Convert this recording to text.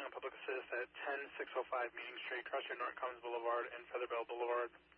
Public Assist at 10605 Meeting Street, Crossroad North Commons Boulevard and Featherbell Boulevard.